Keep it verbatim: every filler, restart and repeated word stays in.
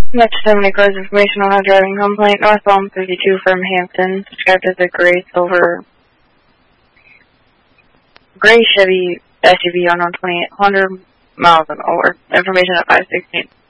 Match seventy cars information on a driving complaint. Northbound fifty-two from Hampton. Described as a gray silver, gray Chevy S U V on one twenty-eight hundred miles an hour. Information at five sixteen.